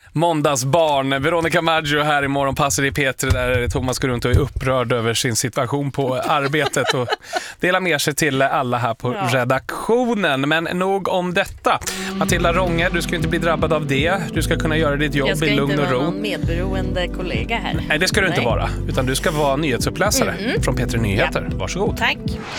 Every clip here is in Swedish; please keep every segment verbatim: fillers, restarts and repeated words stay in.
Måndagsbarn, Veronica Maggio här i Morgonpasset i P tre, där Thomas går runt och är upprörd över sin situation på arbetet och delar med sig till alla här på ja. redaktionen. Men nog om detta. Matilda Ronge, du ska inte bli drabbad av det. Du ska kunna göra ditt jobb i lugn och ro. Jag ska inte vara någon medberoende kollega här. Nej, det ska du Nej. inte vara. Utan du ska vara nyhetsuppläsare mm-hmm. från P tre Nyheter. Ja. Varsågod. Tack.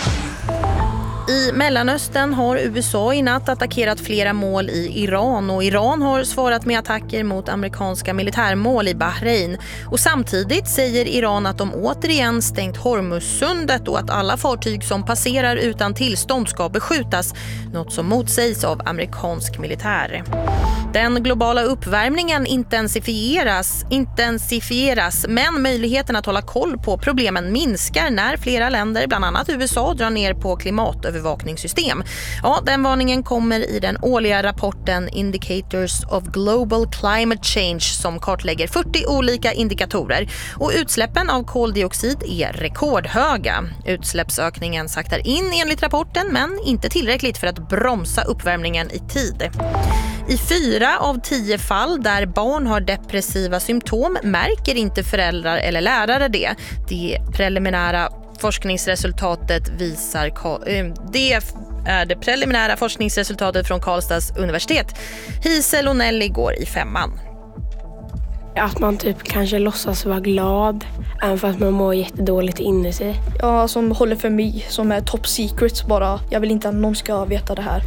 I Mellanöstern har U S A i natt attackerat flera mål i Iran och Iran har svarat med attacker mot amerikanska militärmål i Bahrain. Och samtidigt säger Iran att de återigen stängt Hormuzsundet och att alla fartyg som passerar utan tillstånd ska beskjutas, något som motsägs av amerikansk militär. Den globala uppvärmningen intensifieras, intensifieras men möjligheten att hålla koll på problemen minskar när flera länder, bland annat U S A, drar ner på klimatövervakningssystem. Ja, den varningen kommer i den årliga rapporten Indicators of Global Climate Change som kartlägger fyrtio olika indikatorer. Och utsläppen av koldioxid är rekordhöga. Utsläppsökningen saktar in enligt rapporten men inte tillräckligt för att bromsa uppvärmningen i tid. I fyra av tio fall där barn har depressiva symptom märker inte föräldrar eller lärare det. Det preliminära forskningsresultatet visar det är det preliminära forskningsresultatet från Karlstads universitet. Hisel och Nelly går i femman. Att man typ kanske låtsas vara glad även för att man mår jättedåligt inne i sig. Ja, som håller för mig, som är top secrets bara. Jag vill inte att någon ska veta det här.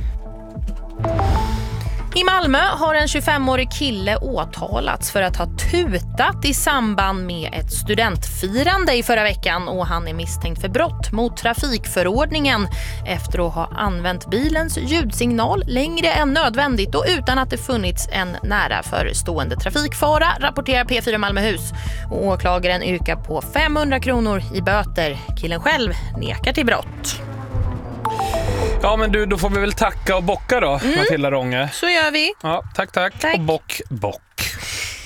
I Malmö har en tjugofemårig kille åtalats för att ha tutat i samband med ett studentfirande i förra veckan och han är misstänkt för brott mot trafikförordningen efter att ha använt bilens ljudsignal längre än nödvändigt och utan att det funnits en nära förestående trafikfara, rapporterar P fyra Malmöhus. Och åklagaren yrkar på femhundra kronor i böter. Killen själv nekar till brott. Ja, men du, då får vi väl tacka och bocka då, mm. Matilda Ronge. Så gör vi. Ja, tack, tack. tack. Och bock, bock.